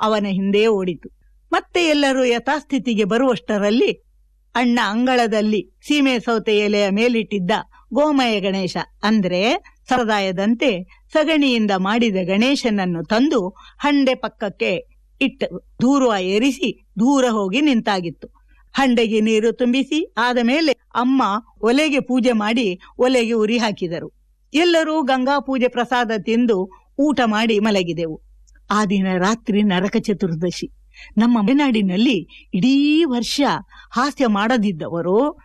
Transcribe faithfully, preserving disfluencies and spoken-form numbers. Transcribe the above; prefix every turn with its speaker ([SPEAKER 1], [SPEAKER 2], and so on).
[SPEAKER 1] ಅವನ ಹಿಂದೆ ಓಡಿತು. ಮತ್ತೆ ಎಲ್ಲರೂ ಯಥಾಸ್ಥಿತಿಗೆ ಬರುವಷ್ಟರಲ್ಲಿ ಅಣ್ಣ ಅಂಗಳದಲ್ಲಿ ಸೀಮೆ ಸೌತೆ ಎಲೆಯ ಮೇಲಿಟ್ಟಿದ್ದ ಗೋಮಯ ಗಣೇಶ ಅಂದ್ರೆ ಸಂಪ್ರದಾಯದಂತೆ ಸಗಣಿಯಿಂದ ಮಾಡಿದ ಗಣೇಶನನ್ನು ತಂದು ಹಂಡೆ ಪಕ್ಕಕ್ಕೆ ಇಟ್ಟು ದೂರುವ ಏರಿಸಿ ದೂರ ಹೋಗಿ ನಿಂತಾಗಿತ್ತು. ಹಂಡೆಗೆ ನೀರು ತುಂಬಿಸಿ ಆದ ಮೇಲೆ ಅಮ್ಮ ಒಲೆಗೆ ಪೂಜೆ ಮಾಡಿ ಒಲೆಗೆ ಉರಿ ಹಾಕಿದರು. ಎಲ್ಲರೂ ಗಂಗಾ ಪೂಜೆ ಪ್ರಸಾದ ತಿಂದು ಊಟ ಮಾಡಿ ಮಲಗಿದೆವು. ಆ ದಿನ ರಾತ್ರಿ ನರಕ ಚತುರ್ದಶಿ. ನಮ್ಮ ಮಲೆನಾಡಿನಲ್ಲಿ ಇಡೀ ವರ್ಷ ಹಾಸ್ಯ ಮಾಡದಿದ್ದವರು